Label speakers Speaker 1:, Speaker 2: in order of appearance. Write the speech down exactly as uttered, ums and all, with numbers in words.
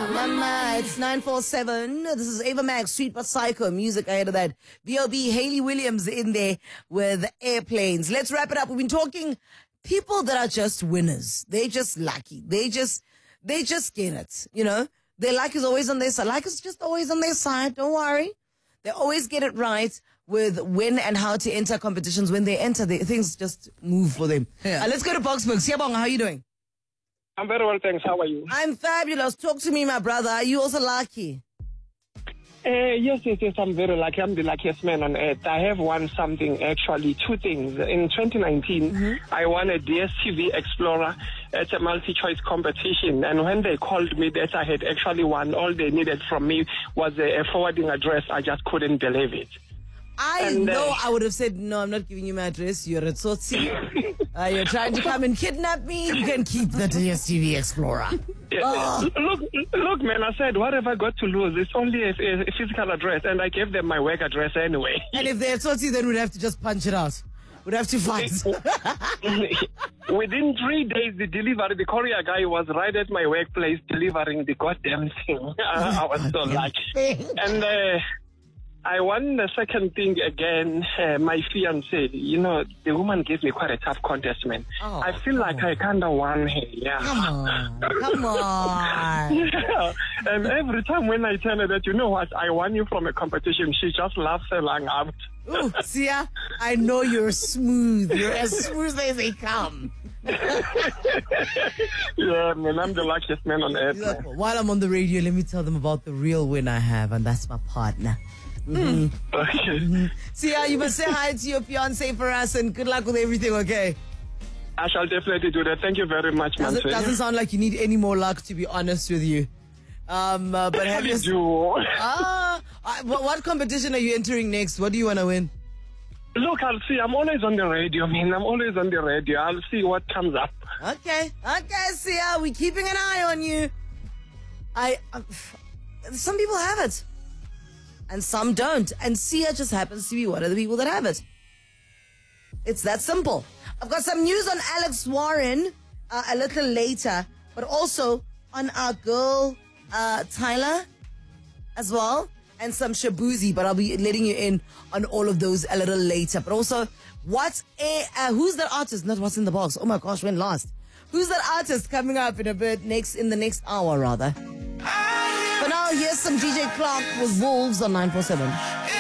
Speaker 1: Mama, it's nine four seven. This is Ava Max, Sweet But Psycho. Music ahead of that. B O B, Hayley Williams in there with Airplanes. Let's wrap it up. We've been talking people that are just winners. They're just lucky. They just, they just get it. You know, their luck is always on their side. Luck is just always on their side. Don't worry. They always get it right with when and how to enter competitions. When they enter, they, things just move for them. Yeah. Uh, let's go to Boksburg. Siyabonga, how are you doing?
Speaker 2: I'm very well, thanks. How are you?
Speaker 1: I'm fabulous. Talk to me, my brother. Are you also lucky?
Speaker 2: Uh, yes, yes, yes. I'm very lucky. I'm the luckiest man on earth. I have won something, actually, two things. In twenty nineteen, mm-hmm. I won a D S T V Explorer at a multi-choice competition. And when they called me that I had actually won, all they needed from me was a, a forwarding address. I just couldn't believe it.
Speaker 1: I
Speaker 2: and,
Speaker 1: know
Speaker 2: uh,
Speaker 1: I would have said, no, I'm not giving you my address. You're a tsotsi. uh, you're trying to come and kidnap me. You can keep the D S T V Explorer.
Speaker 2: Yeah. Oh. Look, look, man, I said, what have I got to lose? It's only a, a physical address, and I gave them my work address anyway.
Speaker 1: And if they're tsotsi, then we'd have to just punch it out. We'd have to fight.
Speaker 2: Within three days, the delivery, the courier guy was right at my workplace delivering the goddamn thing. I, I was so lucky. And... Uh, I won the second thing again. Uh, my fiancée, you know, the woman gave me quite a tough contest, man. Oh, I feel like on. I kind of won her. Yeah.
Speaker 1: Come on, come on.
Speaker 2: Yeah. And every time when I tell her that, you know what, I won you from a competition, she just laughs along out.
Speaker 1: Ooh, Sia, I know you're smooth. You're as smooth as they come.
Speaker 2: Yeah, man, I'm the luckiest man on earth.
Speaker 1: Look, while I'm on the radio, let me tell them about the real win I have, and that's my partner. Mm-hmm.
Speaker 2: Okay.
Speaker 1: Mm-hmm. Sia, you must say hi to your fiancé for us, and good luck with everything, okay?
Speaker 2: I shall definitely do that. Thank you very much, man.
Speaker 1: It doesn't sound like you need any more luck, to be honest with you. Um, uh, but have you...
Speaker 2: do.
Speaker 1: Ah, uh, what, what competition are you entering next? What do you want to win?
Speaker 2: Look, I'll see. I'm always on the radio, man. I'm always on the radio. I'll see what comes up.
Speaker 1: Okay. Okay, Sia, we're keeping an eye on you. I... Uh, some people have it. And some don't. And Sia just happens to be one of the people that have it. It's that simple. I've got some news on Alex Warren uh, a little later, but also on our girl uh, Tyler as well, and some Shabuzi, but I'll be letting you in on all of those a little later. But also, what's a, uh, who's that artist? Not what's in the box. Oh my gosh, when last? Who's that artist coming up in a bit, next in the next hour rather? For now, here's some D J Clark with Wolves on nine four seven.